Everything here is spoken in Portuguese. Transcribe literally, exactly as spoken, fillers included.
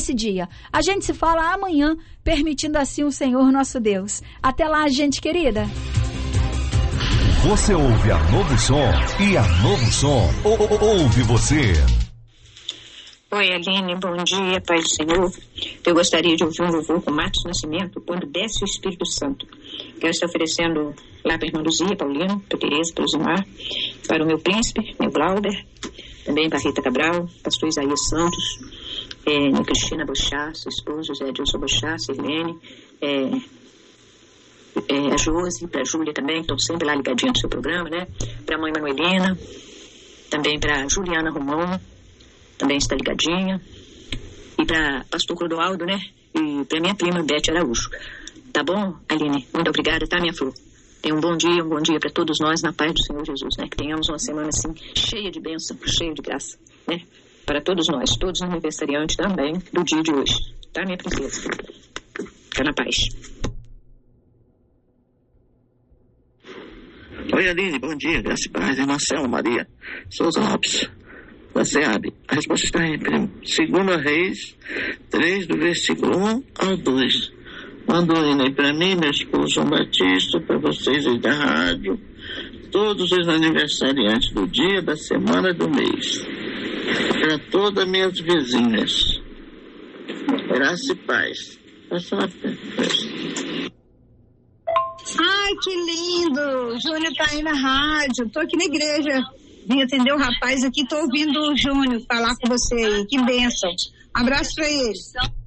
esse dia. A gente se fala amanhã, permitindo assim o Senhor nosso Deus. Até lá, gente querida. Você ouve a Novo Som e a Novo Som ouve você. Oi, Aline, bom dia, Pai do Senhor. Eu gostaria de ouvir um louvor com Marcos Nascimento, Quando Desce o Espírito Santo. Quero estar oferecendo lá para a irmã Luzia, Paulino, para a Tereza, para o Zimar, para o meu príncipe, meu Glauber, também para a Rita Cabral, pastor Isaías Santos, é, minha Cristina Bochá, seu esposo, José Edilson Bochá, Sirlene, é, é, a Josi, para a Júlia também, estão sempre lá ligadinha no seu programa, né? Para a mãe Manuelina, também para a Juliana Romão, também está ligadinha, e para pastor Clodoaldo, né? E para minha prima Bete Araújo. Tá bom, Aline? Muito obrigada, tá, minha flor? Tenha um bom dia, um bom dia para todos nós, na paz do Senhor Jesus, né? Que tenhamos uma semana, assim, cheia de bênção, cheia de graça, né? Para todos nós, todos os aniversariantes também do dia de hoje. Tá, minha princesa? Fica na paz. Oi, Aline, bom dia, graça e paz, irmã Selma Maria Souza Lopes, da SEAB. A resposta está em Segunda Reis três, do versículo um ao dois. Mando um hino aí para mim, meu esposo João Batista, para vocês aí da rádio, todos os aniversariantes do dia, da semana, do mês, para todas as minhas vizinhas. Graça e paz. Passa lá, ai, que lindo! Júnior tá aí na rádio, tô aqui na igreja, vim atender o rapaz aqui, tô ouvindo o Júnior falar com você aí, que bênção. Abraço pra ele.